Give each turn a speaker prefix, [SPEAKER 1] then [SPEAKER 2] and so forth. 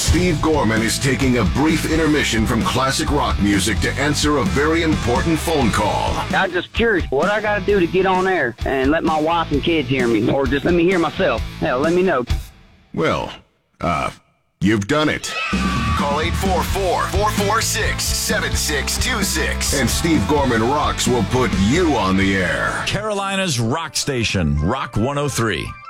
[SPEAKER 1] Steve Gorman is taking a brief intermission from classic rock music to answer a very important phone call.
[SPEAKER 2] I'm just curious what I got to do to get on air and let my wife and kids hear me, or just let me hear myself. Hell, let me know.
[SPEAKER 1] Well, you've done it.
[SPEAKER 3] Call 844-446-7626.
[SPEAKER 1] And Steve Gorman Rocks will put you on the air.
[SPEAKER 4] Carolina's rock station, Rock 103.